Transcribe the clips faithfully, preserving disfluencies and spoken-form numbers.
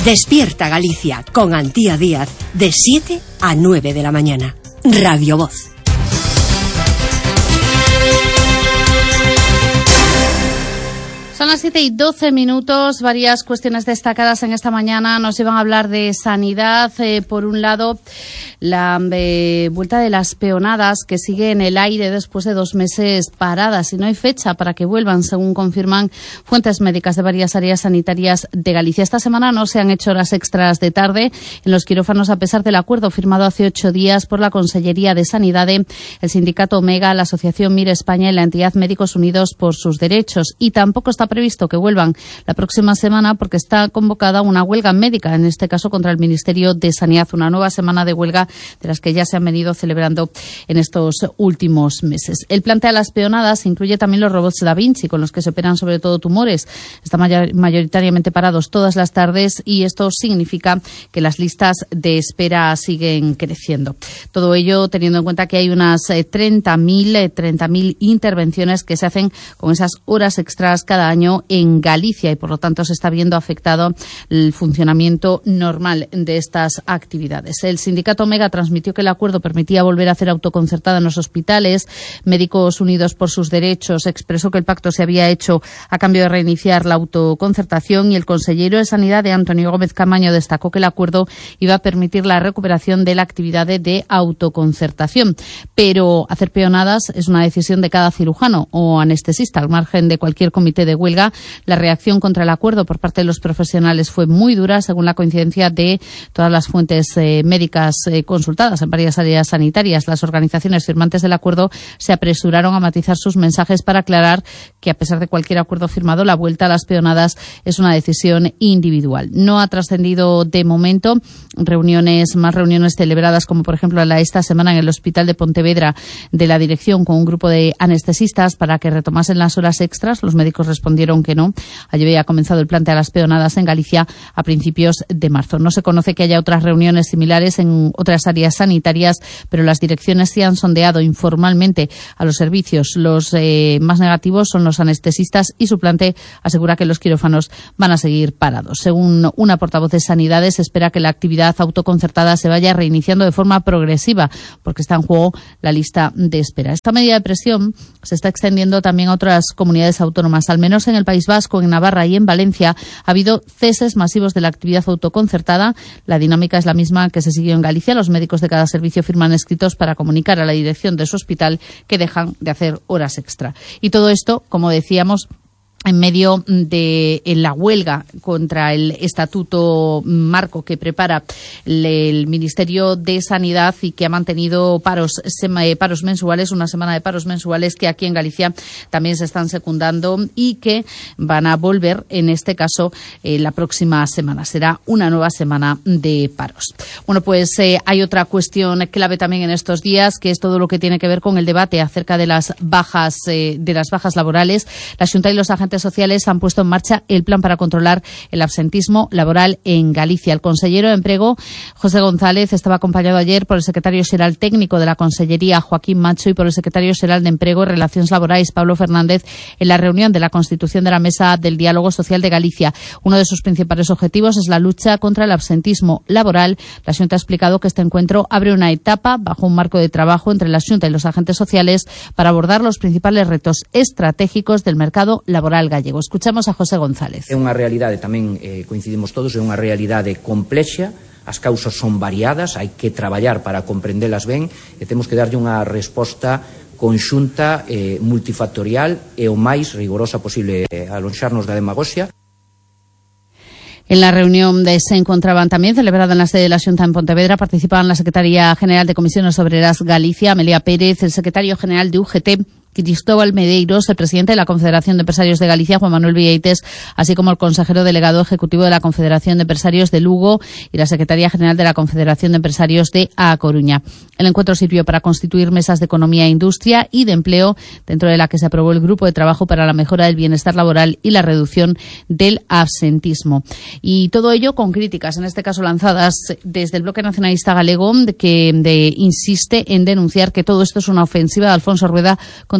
Despierta Galicia con Antía Díaz de siete a nueve de la mañana. Radio Voz. Son las siete y doce minutos. Varias cuestiones destacadas en esta mañana nos iban a hablar de sanidad. Eh, por un lado, la eh, vuelta de las peonadas que sigue en el aire después de dos meses paradas y no hay fecha para que vuelvan, según confirman fuentes médicas de varias áreas sanitarias de Galicia. Esta semana no se han hecho horas extras de tarde en los quirófanos, a pesar del acuerdo firmado hace ocho días por la Consellería de Sanidad, el sindicato Omega, la Asociación Mire España y la entidad Médicos Unidos por sus Derechos. Y tampoco está previsto que vuelvan la próxima semana porque está convocada una huelga médica, en este caso contra el Ministerio de Sanidad, una nueva semana de huelga de las que ya se han venido celebrando en estos últimos meses. El plantea las peonadas incluye también los robots Da Vinci, con los que se operan sobre todo tumores. Están mayor, mayoritariamente parados todas las tardes y esto significa que las listas de espera siguen creciendo. Todo ello teniendo en cuenta que hay unas treinta mil intervenciones que se hacen con esas horas extras cada año en Galicia y por lo tanto se está viendo afectado el funcionamiento normal de estas actividades. El sindicato Omega transmitió que el acuerdo permitía volver a hacer autoconcertada en los hospitales. Médicos Unidos por sus Derechos expresó que el pacto se había hecho a cambio de reiniciar la autoconcertación y el consejero de Sanidad, de Antonio Gómez Camaño, destacó que el acuerdo iba a permitir la recuperación de la actividad de autoconcertación. Pero hacer peonadas es una decisión de cada cirujano o anestesista, al margen de cualquier comité de huelga. La reacción contra el acuerdo por parte de los profesionales fue muy dura, según la coincidencia de todas las fuentes eh, médicas eh, consultadas en varias áreas sanitarias. Las organizaciones firmantes del acuerdo se apresuraron a matizar sus mensajes para aclarar que, a pesar de cualquier acuerdo firmado, la vuelta a las peonadas es una decisión individual. No ha trascendido de momento reuniones, más reuniones celebradas, como por ejemplo la esta semana en el Hospital de Pontevedra, de la dirección con un grupo de anestesistas para que retomasen las horas extras. Los médicos respondieron que no. Allí había comenzado el plantea las peonadas en Galicia a principios de marzo. No se conoce que haya otras reuniones similares en otras áreas sanitarias, pero las direcciones sí han sondeado informalmente a los servicios. Los eh, más negativos son los anestesistas y su plante asegura que los quirófanos van a seguir parados. Según una portavoz de Sanidades, se espera que la actividad autoconcertada se vaya reiniciando de forma progresiva porque está en juego la lista de espera. Esta medida de presión se está extendiendo también a otras comunidades autónomas. Al menos en el País Vasco, en Navarra y en Valencia ha habido ceses masivos de la actividad autoconcertada. La dinámica es la misma que se siguió en Galicia. Los médicos de cada servicio firman escritos para comunicar a la dirección de su hospital que dejan de hacer horas extra. Y todo esto, como decíamos, en medio de la huelga contra el estatuto marco que prepara el Ministerio de Sanidad y que ha mantenido paros, paros mensuales, una semana de paros mensuales que aquí en Galicia también se están secundando y que van a volver, en este caso, eh, la próxima semana. Será una nueva semana de paros. Bueno, pues eh, hay otra cuestión clave también en estos días, que es todo lo que tiene que ver con el debate acerca de las bajas, eh, de las bajas laborales. La Xunta y los agentes sociales han puesto en marcha el plan para controlar el absentismo laboral en Galicia. El consellero de Emprego, José González, estaba acompañado ayer por el secretario xeral técnico de la Consellería, Joaquín Macho, y por el secretario xeral de Emprego y Relacións Laborais, Pablo Fernández, en la reunión de la constitución de la Mesa del Diálogo Social de Galicia. Uno de sus principales objetivos es la lucha contra el absentismo laboral. La Xunta ha explicado que este encuentro abre una etapa bajo un marco de trabajo entre la Xunta y los agentes sociales para abordar los principales retos estratégicos del mercado laboral gallego. Escuchamos a José González. É unha realidade, tamén eh, coincidimos todos, é unha realidade complexa, as causas son variadas, hai que traballar para comprendelas ben e temos que darlle unha resposta conxunta, eh, multifactorial e o máis rigorosa posible, eh, alonxarnos da demagoxia. En la reunión de se encontraban también, celebrada en la sede de la Xunta en Pontevedra, participaban la Secretaria General de Comisiones Obreras Galicia, Amelia Pérez, el Secretario General de U G T, Cristóbal Medeiros, el presidente de la Confederación de Empresarios de Galicia, Juan Manuel Vieites, así como el consejero delegado ejecutivo de la Confederación de Empresarios de Lugo y la secretaria general de la Confederación de Empresarios de A Coruña. El encuentro sirvió para constituir mesas de economía e industria y de empleo, dentro de la que se aprobó el grupo de trabajo para la mejora del bienestar laboral y la reducción del absentismo. Y todo ello con críticas, en este caso lanzadas desde el Bloque Nacionalista Galego, que de, insiste en denunciar que todo esto es una ofensiva de Alfonso Rueda contra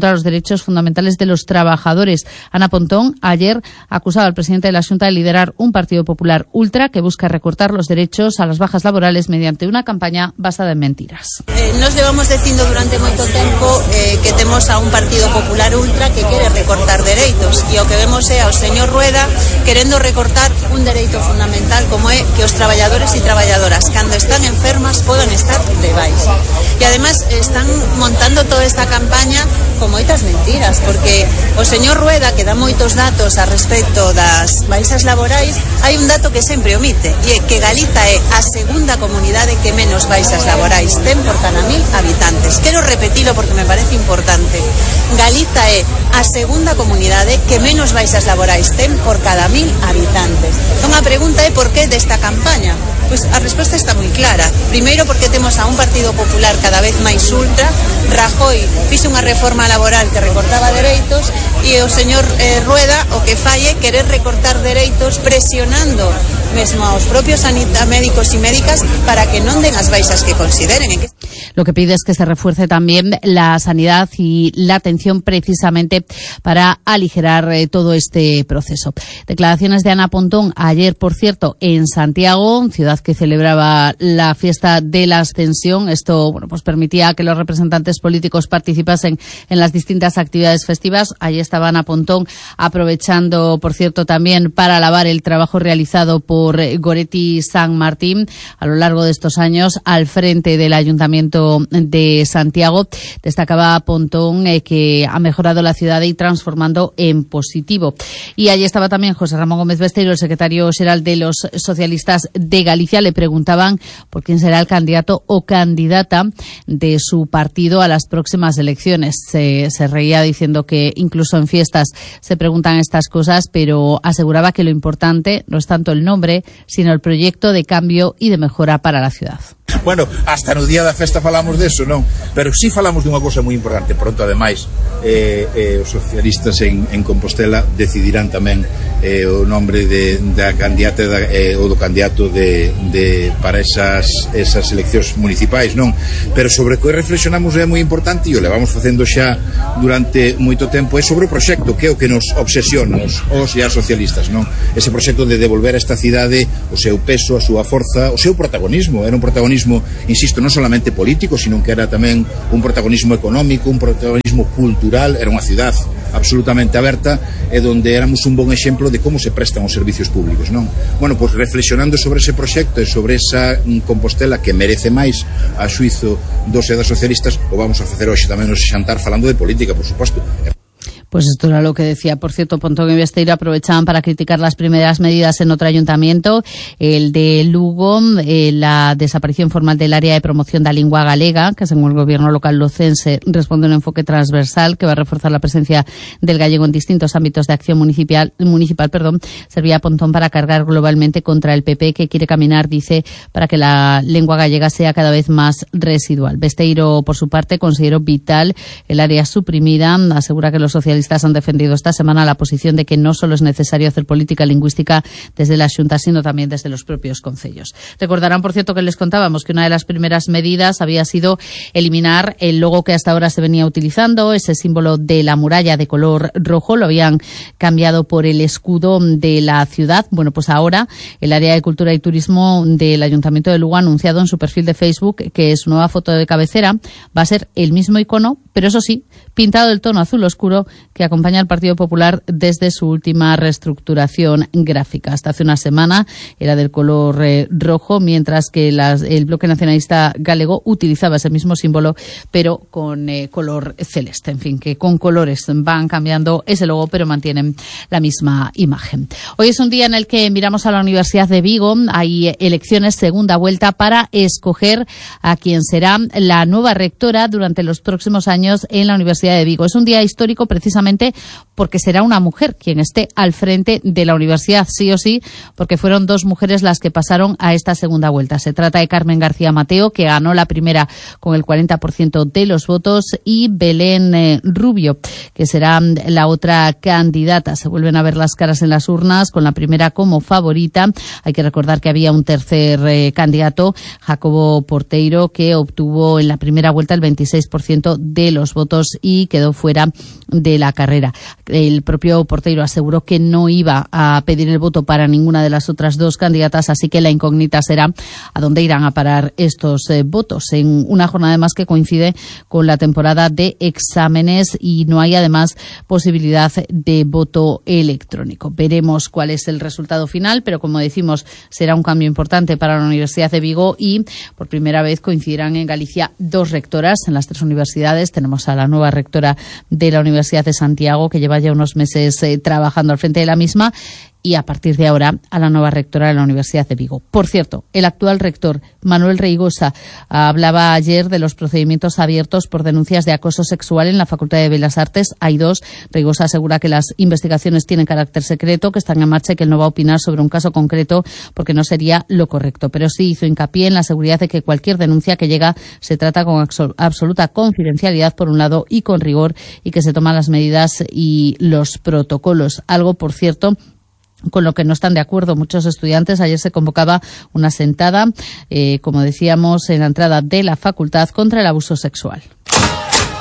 contra los derechos fundamentales de los trabajadores. Ana Pontón ayer acusaba al presidente de la Xunta de liderar un Partido Popular ultra que busca recortar los derechos a las bajas laborales mediante una campaña basada en mentiras. Eh, nos llevamos dicindo durante moito tempo eh, que temos a un Partido Popular ultra que quere recortar dereitos e o que vemos é ao señor Rueda querendo recortar un dereito fundamental como é que os traballadores e traballadoras cando están enfermas podan estar de baixa. E ademais están montando toda esta campaña con moitas mentiras, porque o señor Rueda, que dá moitos datos a respecto das baixas laborais, hai un dato que sempre omite, e é que Galiza é a segunda comunidade que menos baixas laborais ten por cada mil habitantes. Quero repetilo porque me parece importante. Galiza é a segunda comunidade que menos baixas laborais ten por cada mil habitantes. Entón a pregunta é por que desta campaña? Pois a resposta está moi clara. Primeiro porque temos a un Partido Popular cada vez máis ultra. Rajoy fixe unha reforma laboral que recortaba dereitos e o señor eh, Rueda o que fai é querer recortar dereitos presionando mesmo aos propios sanitarios, médicos e médicas para que non den as baixas que consideren. Lo que pide es que se refuerce también la sanidad y la atención precisamente para aligerar eh, todo este proceso. Declaraciones de Ana Pontón ayer, por cierto, en Santiago, ciudad que celebraba la fiesta de la Ascensión. Esto, bueno, pues permitía que los representantes políticos participasen en las distintas actividades festivas. Allí estaba Ana Pontón aprovechando, por cierto, también para alabar el trabajo realizado por Goretti San Martín a lo largo de estos años al frente del Ayuntamiento de Santiago. Destacaba Pontón eh, que ha mejorado la ciudad y transformando en positivo. Y allí estaba también José Ramón Gómez Besteiro, el secretario general de los socialistas de Galicia. Le preguntaban por quién será el candidato o candidata de su partido a las próximas elecciones. Se, se reía diciendo que incluso en fiestas se preguntan estas cosas, pero aseguraba que lo importante no es tanto el nombre, sino el proyecto de cambio y de mejora para la ciudad. Bueno, hasta no día da festa falamos deso, non? Pero sí falamos dunha cousa moi importante. Pronto, ademais, eh, eh, os socialistas en, en Compostela decidirán tamén eh, o nombre de, da candidata da, eh, ou do candidato de, de, para esas, esas eleccións municipais, non? Pero sobre o que reflexionamos é moi importante e o levamos facendo xa durante moito tempo, é sobre o proxecto, que é o que nos obsesiona os, os e as socialistas, non? Ese proxecto de devolver a esta cidade o seu peso, a súa forza, o seu protagonismo. Era un protagonismo, insisto, non solamente político, sino que era tamén un protagonismo económico, un protagonismo cultural. Era unha cidade absolutamente aberta e donde éramos un bon exemplo de como se prestan os servicios públicos, non? Bueno, pois reflexionando sobre ese proxecto e sobre esa Compostela que merece máis a xuizo dos e das socialistas, o vamos a facer hoxe tamén nos xantar falando de política, por suposto. Pues esto era lo que decía. Por cierto, Pontón y Besteiro aprovechaban para criticar las primeras medidas en otro ayuntamiento, el de Lugo, eh, la desaparición formal del área de promoción de la lengua galega, que según el gobierno local lucense responde a un enfoque transversal que va a reforzar la presencia del gallego en distintos ámbitos de acción municipal, municipal perdón, servía a Pontón para cargar globalmente contra el P P, que quiere caminar, dice, para que la lengua gallega sea cada vez más residual. Besteiro, por su parte, consideró vital el área suprimida, asegura que los socialistas han defendido esta semana la posición de que no solo es necesario hacer política lingüística desde la Xunta, sino también desde los propios concellos. Recordarán, por cierto, que les contábamos que una de las primeras medidas había sido eliminar el logo que hasta ahora se venía utilizando, ese símbolo de la muralla de color rojo, lo habían cambiado por el escudo de la ciudad. Bueno, pues ahora el área de cultura y turismo del Ayuntamiento de Lugo ha anunciado en su perfil de Facebook que su nueva foto de cabecera va a ser el mismo icono, pero eso sí, pintado del tono azul oscuro que acompaña al Partido Popular desde su última reestructuración gráfica. Hasta hace una semana era del color eh, rojo, mientras que las, el Bloque Nacionalista Galego utilizaba ese mismo símbolo, pero con eh, color celeste. En fin, que con colores van cambiando ese logo, pero mantienen la misma imagen. Hoy es un día en el que miramos a la Universidad de Vigo. Hay elecciones, segunda vuelta, para escoger a quien será la nueva rectora durante los próximos años en la Universidad de Vigo. Es un día histórico precisamente porque será una mujer quien esté al frente de la universidad, sí o sí, porque fueron dos mujeres las que pasaron a esta segunda vuelta. Se trata de Carmen García Mateo, que ganó la primera con el cuarenta por ciento de los votos, y Belén eh, Rubio, que será la otra candidata. Se vuelven a ver las caras en las urnas, con la primera como favorita. Hay que recordar que había un tercer eh, candidato, Jacobo Porteiro, que obtuvo en la primera vuelta el veintiséis por ciento de los votos y quedó fuera de la carrera. El propio Porteiro aseguró que no iba a pedir el voto para ninguna de las otras dos candidatas, así que la incógnita será a dónde irán a parar estos eh, votos, en una jornada además que coincide con la temporada de exámenes y no hay además posibilidad de voto electrónico. Veremos cuál es el resultado final, pero como decimos, será un cambio importante para la Universidad de Vigo y por primera vez coincidirán en Galicia dos rectoras en las tres universidades. Tenemos a la nueva rectora de la Universidad de Santiago, que lleva ya unos meses eh, trabajando al frente de la misma, y a partir de ahora a la nueva rectora de la Universidad de Vigo. Por cierto, el actual rector, Manuel Reigosa, hablaba ayer de los procedimientos abiertos por denuncias de acoso sexual en la Facultad de Bellas Artes. Hay dos. Reigosa asegura que las investigaciones tienen carácter secreto, que están en marcha y que él no va a opinar sobre un caso concreto porque no sería lo correcto. Pero sí hizo hincapié en la seguridad de que cualquier denuncia que llega se trata con absoluta confidencialidad, por un lado, y con rigor, y que se toman las medidas y los protocolos. Algo, por cierto, con lo que no están de acuerdo muchos estudiantes. Ayer se convocaba una sentada, eh, como decíamos, en la entrada de la facultad contra el abuso sexual.